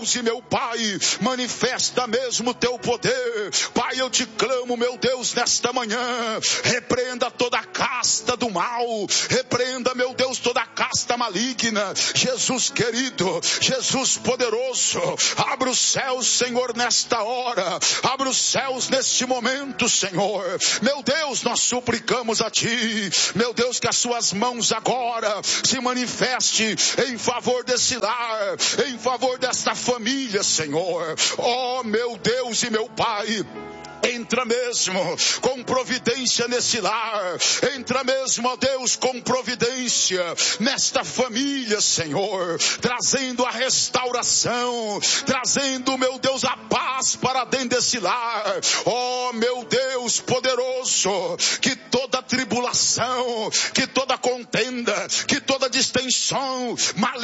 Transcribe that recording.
e meu Pai, manifesta mesmo o teu poder. Pai, eu te clamo, meu Deus, nesta manhã, repreenda toda a casta do mal, repreenda, meu Deus, toda a casta maligna. Jesus querido, Jesus poderoso, abra os céus, Senhor, nesta hora, abra os céus neste momento, Senhor. Meu Deus, nós suplicamos a Ti, meu Deus, que as suas mãos agora se manifeste em favor desse lar, em favor desta família, Senhor. Oh, meu Deus e meu Pai, entra mesmo com providência nesse lar. Entra mesmo, ó Deus, com providência nesta família, Senhor. Trazendo a restauração, trazendo, meu Deus, a paz para dentro desse lar. Oh, meu Deus poderoso, que toda tribulação, que toda contenda, que toda distensão maligna